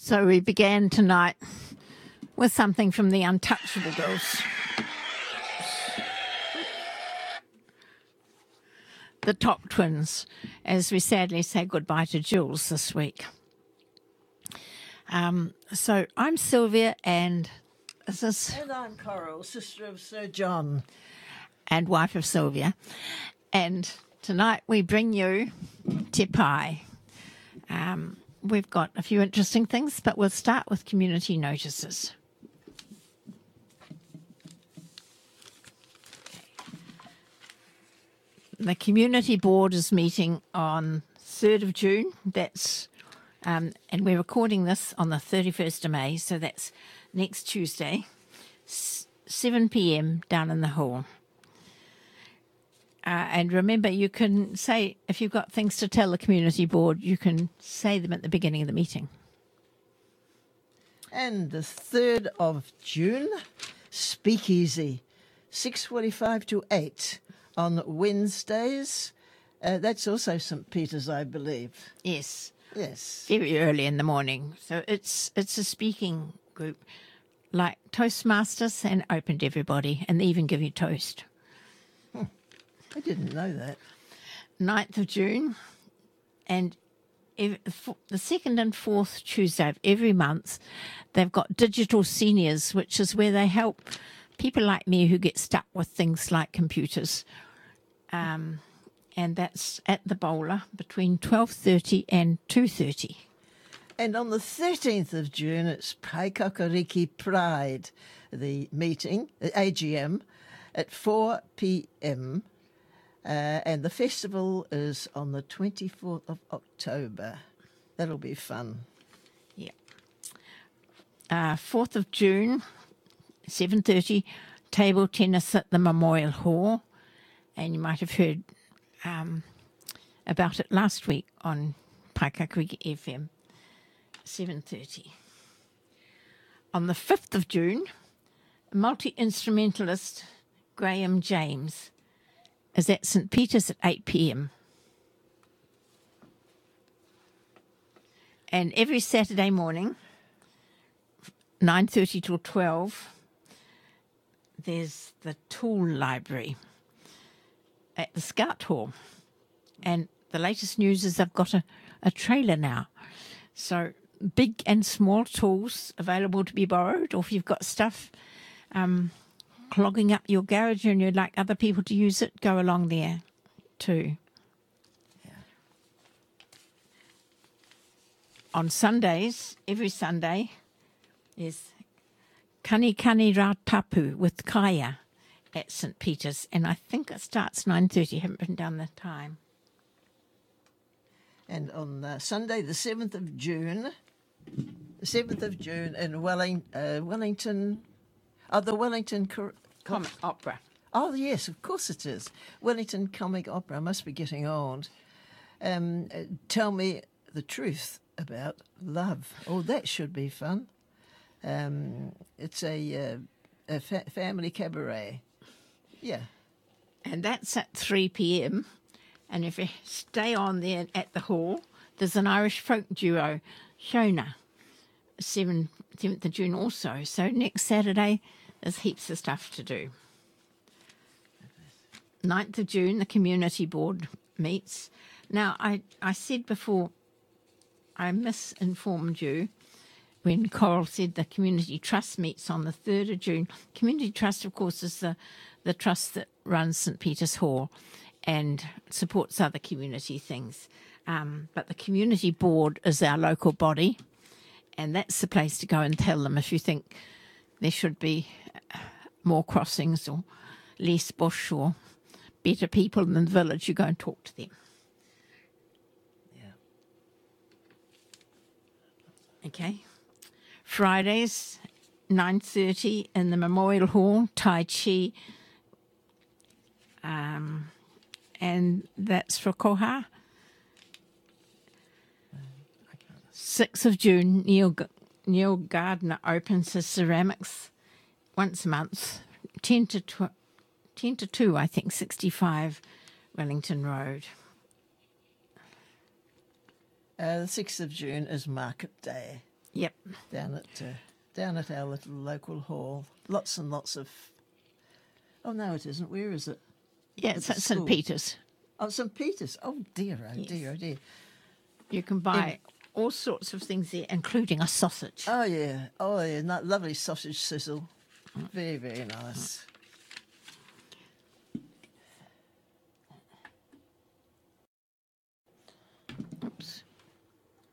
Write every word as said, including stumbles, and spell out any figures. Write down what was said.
So we began tonight with something from the Untouchable Girls. The Top Twins, as we sadly say goodbye to Jules this week. Um, so I'm Sylvia, and is this... And I'm Coral, sister of Sir John. And wife of Sylvia. And tonight we bring you Te Pai. Um, we've got a few interesting things, but we'll start with community notices. The community board is meeting on third of June. That's, um, and we're recording this on the thirty-first of May, so that's next Tuesday, seven p.m. down in the hall. Uh, and remember, you can say, if you've got things to tell the community board, you can say them at the beginning of the meeting. And the third of June, Speakeasy, six forty-five to eight on Wednesdays. Uh, that's also St Peter's, I believe. Yes. Yes. Very early in the morning. So it's it's a speaking group like Toastmasters, and open to everybody, and they even give you toast. Hmm. I didn't know that. ninth of June, and every, the second and fourth Tuesday of every month, they've got Digital Seniors, which is where they help people like me who get stuck with things like computers. Um, and that's at the Bowler between twelve thirty and two thirty. And on the thirteenth of June, it's Paikakariki Pride, the meeting, the A G M, at four p.m. Uh, and the festival is on the twenty-fourth of October. That'll be fun. Yeah. Uh, fourth of June, seven thirty, table tennis at the Memorial Hall. And you might have heard um, about it last week on Paikakariki F M, seven thirty. On the fifth of June, multi-instrumentalist Graham James is at St Peter's at eight p.m. And every Saturday morning, nine thirty till twelve, there's the Tool Library at the Scout Hall. And the latest news is they've got a, a trailer now. So big and small tools available to be borrowed, or if you've got stuff um, clogging up your garage and you'd like other people to use it, go along there too. Yeah. On Sundays, every Sunday, is Kani Kani Rā Tapu with Kaya at St Peter's, and I think it starts nine thirty. I haven't written down the time. And on uh, Sunday, the seventh of June, the seventh of June in Welling, uh, Wellington, oh, the Wellington Cor- Comic Opera. Oh, yes, of course it is. Wellington Comic Opera. I must be getting old. Um, uh, tell me the truth about love. Oh, that should be fun. Um, it's a, uh, a fa- family cabaret. Yeah. And that's at three p.m. And if you stay on there at the hall, there's an Irish folk duo, Shona, seventh of June also. So next Saturday, there's heaps of stuff to do. ninth of June, the community board meets. Now, I, I said before, I misinformed you when Coral said the community trust meets on the third of June. Community trust, of course, is the, the trust that runs St Peter's Hall and supports other community things. Um, but the community board is our local body, and that's the place to go and tell them if you think there should be more crossings or less bush or better people in the village. You go and talk to them. Yeah. Okay. Fridays, nine thirty in the Memorial Hall, Tai Chi. Um, and that's for Koha. sixth of June, Neil, Neil Gardner opens his ceramics once a month, ten to two, I think, sixty-five Wellington Road. Uh, the sixth of June is Market Day. Yep. down at uh, down at our little local hall. Lots and lots of. Oh no, it isn't. Where is it? Yeah, At it's the at Saint school. Peter's. Oh, Saint Peter's. Oh dear, oh Yes. dear, oh dear. You can buy all sorts of things there, including a sausage. Oh yeah, oh yeah, not lovely sausage sizzle. Very very nice.